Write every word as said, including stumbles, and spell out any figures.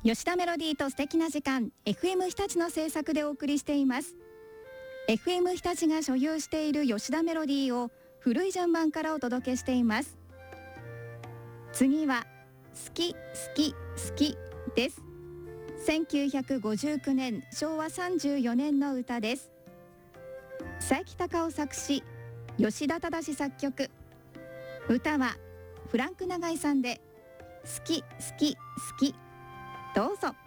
吉田メロディーと素敵な時間 エフエム 日立の制作でお送りしています。 エフエム 日立が所有している吉田メロディーを古い順番からお届けしています。次は好き好き好きです。せんきゅうひゃくごじゅうきゅうねんしょうわさんじゅうよねんの歌です。佐伯孝夫作詞、吉田忠作曲。歌はフランク永井さんで好き好き好き。どうぞ。